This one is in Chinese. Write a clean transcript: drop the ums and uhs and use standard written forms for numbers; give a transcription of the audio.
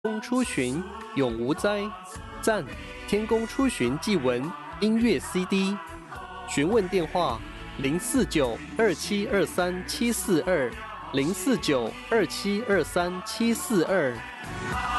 公出巡，永无灾。赞！天公出巡祭文音乐 CD。询问电话：049-2723-742，049-2723-742。